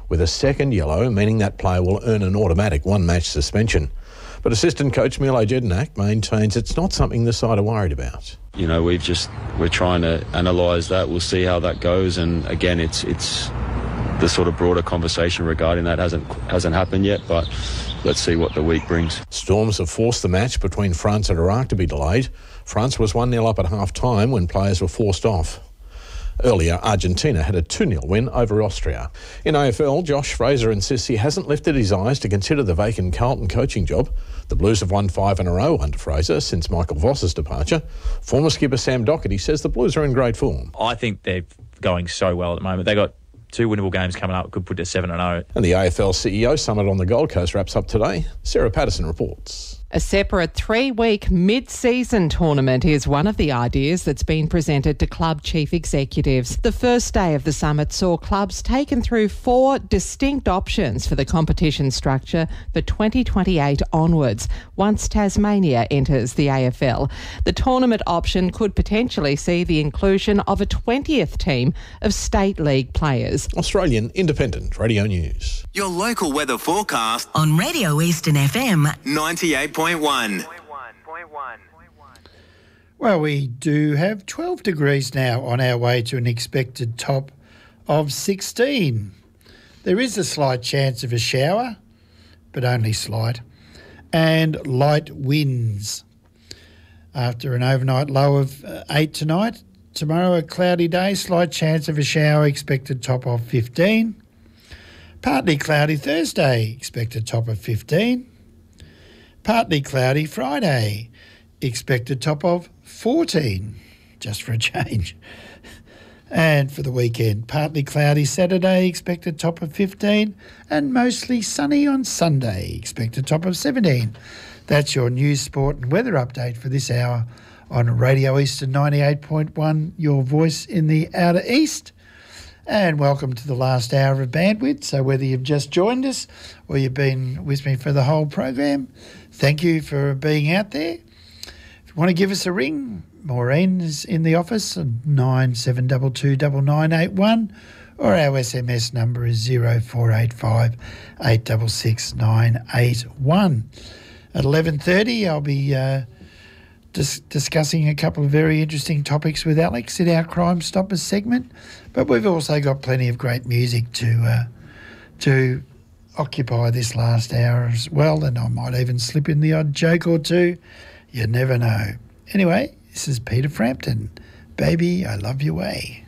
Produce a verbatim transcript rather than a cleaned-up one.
with a second yellow, meaning that player will earn an automatic one-match suspension. But assistant coach Milo Jedinak maintains it's not something the side are worried about. You know, we've just, we're trying to analyse that. We'll see how that goes. And again, it's it's the sort of broader conversation regarding that hasn't hasn't happened yet, but let's see what the week brings. Storms have forced the match between France and Iraq to be delayed. France was one nil up at half-time when players were forced off. Earlier, Argentina had a two nil win over Austria. In A F L, Josh Fraser insists he hasn't lifted his eyes to consider the vacant Carlton coaching job. The Blues have won five in a row under Fraser since Michael Voss's departure. Former skipper Sam Docherty says the Blues are in great form. I think they're going so well at the moment. They got two winnable games coming up, could put to seven and oh. And the A F L C E O Summit on the Gold Coast wraps up today. Sarah Patterson reports. A separate three-week mid-season tournament is one of the ideas that's been presented to club chief executives. The first day of the summit saw clubs taken through four distinct options for the competition structure for twenty twenty-eight onwards, once Tasmania enters the A F L. The tournament option could potentially see the inclusion of a twentieth team of state league players. Australian Independent Radio News. Your local weather forecast on Radio Eastern F M ninety-eight point one. Well, we do have twelve degrees now on our way to an expected top of sixteen. There is a slight chance of a shower, but only slight, and light winds. After an overnight low of uh, eight tonight, tomorrow a cloudy day, slight chance of a shower, expected top of fifteen. Partly cloudy Thursday, expected top of fifteen. Partly cloudy Friday, expected top of fourteen, just for a change. And for the weekend, partly cloudy Saturday, expected top of fifteen, and mostly sunny on Sunday, expected top of seventeen. That's your news, sport and weather update for this hour on Radio Eastern ninety-eight point one, your voice in the outer east. And welcome to the last hour of Bandwidth. So whether you've just joined us or you've been with me for the whole program, thank you for being out there. If you want to give us a ring, Maureen is in the office at nine seven two two nine nine eight one, or our S M S number is zero four eight five eight six six nine eight one. At eleven thirty, I'll be uh, dis- discussing a couple of very interesting topics with Alex in our Crime Stoppers segment. But we've also got plenty of great music to uh, to occupy this last hour as well, and I might even slip in the odd joke or two. You never know. Anyway, this is Peter Frampton. Baby, I love your way.